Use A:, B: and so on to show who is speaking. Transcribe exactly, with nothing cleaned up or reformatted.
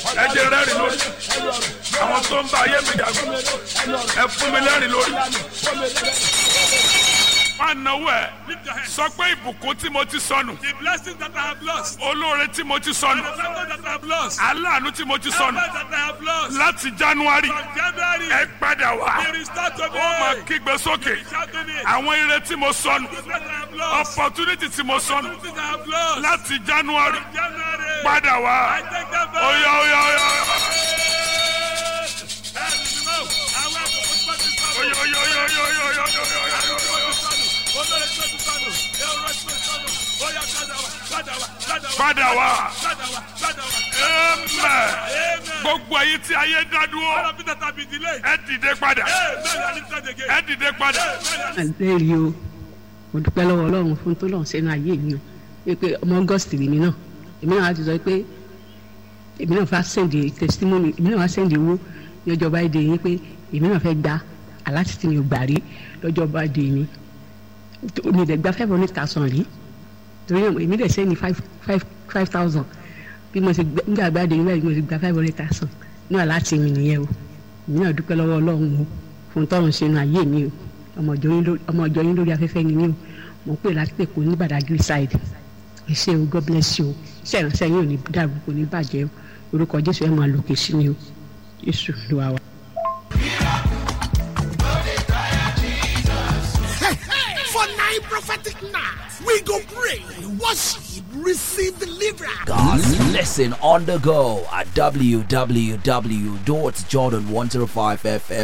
A: ẹ jẹ́ rẹ́rìn lórí àwọn tó ń bá ayé mi jagun ẹ fún mi lẹ́rìn lórí. Má náwó ẹ̀ sọ pé ìbùkún tí mo ti sọnù.
B: The blessings that I have lost.
A: Olóore tí mo ti sọnù.
B: The favor that I have lost.
A: Aláàánú tí mo ti sọnù.
B: The that I have lost.
A: Láti January
B: From January.
A: ẹ padà wá.
B: They restart to me.
A: Ó máa kígbe sókè.
B: Shouting it.
A: Àwọn ire tí mo sọnù.
B: The that I have lost.
A: Opportunity tí mo sọnù.
B: Opportunities I have lost.
A: Láti January
B: From January.
A: padà wá.
B: I take them back.
A: Oya oya oya. Oya oya oya oya oya oya oya. Padà wá. Amen. Gbogbo èyí tí ayé dá dúró. Ẹ dìde padà. Ẹ dìde padà.
C: Àlẹ́rìí o, mo dúpẹ́ lọ́wọ́ Ọlọ́run fún tó lọ́n sẹ́nu ayé mi o. Pé ọmọ August mi náà, èmi náà wá ti sọ pé èmi náà fẹ́ sẹ́ndì testimony, èmi náà wá sẹ́ndì owó ní ọjọ́ báyìí dé yín pé èmi náà fẹ́ gba aláti tí mi ò gbà rí lọ́jọ́ báyìí dé yín. Mi dẹ̀ gba five hundred thousand rí. Torí náà èmi dẹ̀ sẹ́ndì five five five thousand. Bí mo ṣe gbà gbà dé yín báyìí mo ṣe gba five hundred thousand. Náà láti mi nìyẹn o. Èmi náà dúpẹ́ lọ́wọ́ Ọlọ́run o fún tọ́run sínú ayé mi o. Ọmọ ọjọ́ yín lórí afẹ́fẹ́ ni mí o. Mo pè láti pè kò ní Badagry side. Ẹ ṣé o, God bless you o. Iṣẹ́ ìránṣẹ́ yín ò ní dàrú kò ní bàjẹ́ o. Orúkọ Jésù ẹ̀ máa lòkè sí ni o. Jésù ló wà wá.
D: For nine prophetic nights, we go pray, worship, receive deliverance.
E: God's listen on the go at w w w dot jordan one oh five f m.